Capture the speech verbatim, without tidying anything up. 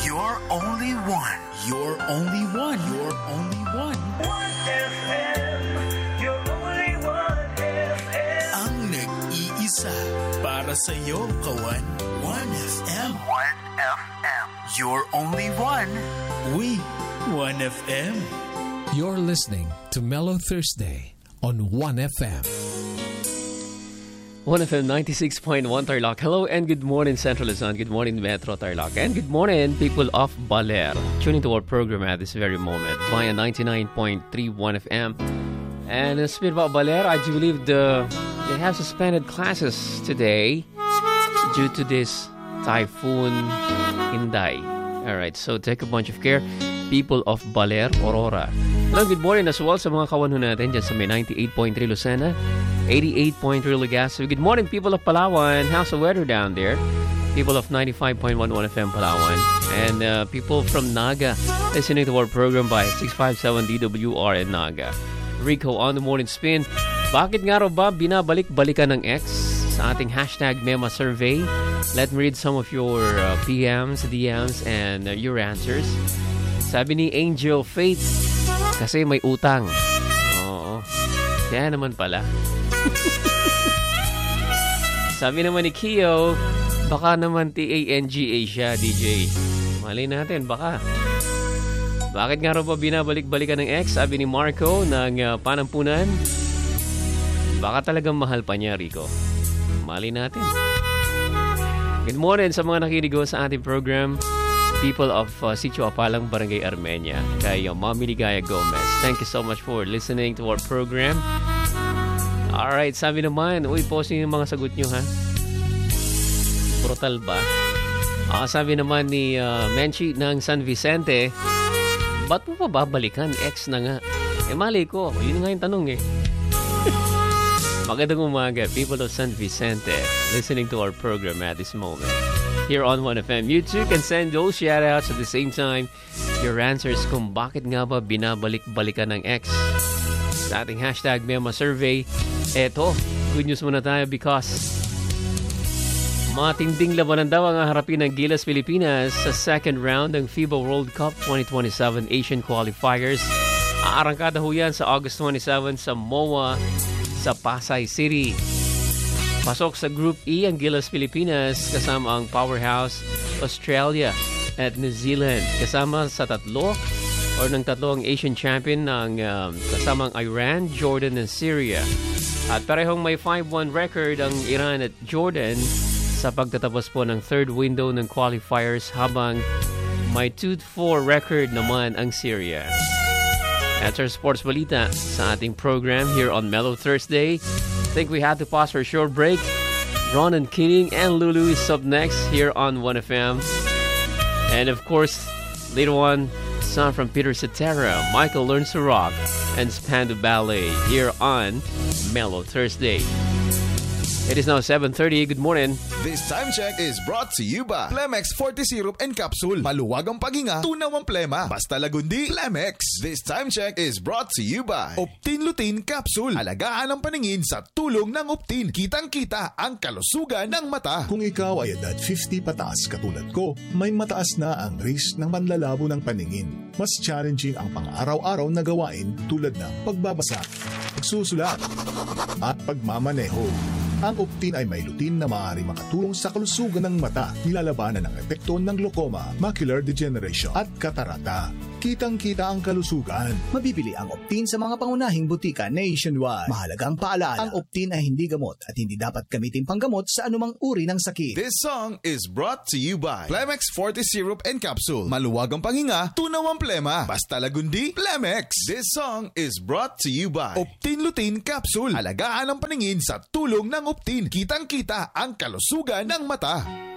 You're only one. You're only one. You're only one. one F M. You're only one F M. Ang nag-iisa para sa'yo, kawan. one F M. one F M. You're only one. We, one F M. You're listening to Mellow Thursday on one F M. one F M ninety-six point one Tarlac. Hello and good morning, Central Luzon. Good morning, Metro Tarlac. And good morning, people of Baler. Tuning to our program at this very moment via ninety-nine point three one F M. And uh, speaking about Baler, I do believe the, they have suspended classes today due to this Typhoon Inday. Alright, so take a bunch of care, people of Baler, Aurora. Hello, good morning as well sa mga kawan natin dyan sa may ninety-eight point three Lucena, eighty-eight point three Legazpi. Good morning, people of Palawan. How's the weather down there? People of ninety-five point one F M Palawan. And uh, people from Naga listening to our program by six five seven D W R in Naga. Rico on the morning spin. Bakit nga raw ba binabalik-balikan ng ex sa ating hashtag Mema survey? Let me read some of your uh, P Ms, D Ms, and uh, your answers. Sabi ni Angel Faith, kasi may utang. Oo. Kaya naman pala. Sabi naman ni Kio, baka naman T A N G A siya, D J. Mali natin, baka. Bakit nga raw ba binabalik-balikan ng ex? Sabi ni Marco ng uh, Panampunan. Baka talagang mahal pa niya, Rico. Mali natin. Good morning sa mga nakinig sa ating program. People of uh, Sitio Apalang, Barangay Armenia. Kay uh, Mami Ligaya Gomez. Thank you so much for listening to our program. Alright, sabi naman, uy, posting yung mga sagot nyo, ha? Brutal ba? Ah, sabi naman ni uh, Menchi ng San Vicente, ba't mo pa babalikan? Ex na nga. Eh, mali ko. Yun nga yung tanong, eh. Magandang umaga, people of San Vicente, listening to our program at this moment. Here on one F M. You too can send those shoutouts at the same time. Your answers kung bakit nga ba binabalik-balikan ng ex. Sa ating hashtag Mema survey. Eto, good news muna tayo because matinding labanan daw ang harapin ng Gilas Pilipinas sa second round ng FIBA World Cup twenty twenty-seven Asian Qualifiers. Aarangkada ho yan sa August twenty-seventh sa M O A sa Pasay City. Pasok sa Group E ang Gilas Pilipinas kasama ang powerhouse Australia at New Zealand. Kasama sa tatlo or ng tatlo ang Asian champion ng um, kasamang Iran, Jordan and Syria. At parehong may five one record ang Iran at Jordan sa pagtatapos po ng third window ng qualifiers habang may two four record naman ang Syria. That's our sports balita sa ating program here on Mellow Thursday. Think we had to pause for a short break. Ron and Kidding and Lulu is up next here on one F M. And of course, later on, song from Peter Cetera, Michael Learns to Rock, and Spandau Ballet here on Mellow Thursday. It is now seven thirty. Good morning. This time check is brought to you by Plemex forty Syrup and Capsule. Maluwag ang paghinga, tunaw ang plema. Basta lagundi, Plemex. This time check is brought to you by Optin Lutein Capsule. Alagaan ang paningin sa tulong ng Optin. Kitang-kita ang kalusugan ng mata. Kung ikaw ay edad fifty pataas katulad ko, may mataas na ang risk ng manlalabo ng paningin. Mas challenging ang pang-araw-araw na gawain tulad ng pagbabasa, pagsusulat, at pagmamaneho. Ang Optin ay may lutein na maaari makatulong sa kalusugan ng mata, nilalabanan ang epekto ng glaucoma, macular degeneration at katarata. Kitang-kita ang kalusugan. Mabibili ang Optin sa mga pangunahing butika nationwide. Mahalagang paalala, ang Optin ay hindi gamot at hindi dapat gamitin panggamot sa anumang uri ng sakit. This song is brought to you by Plemex forty Syrup and Capsule. Maluwag ang panghinga, tunaw ang plema. Basta lagundi, Plemex. This song is brought to you by Optin Lutein Capsule. Alagaan ang paningin sa tulong ng Optin. Kitang-kita ang kalusugan ng mata.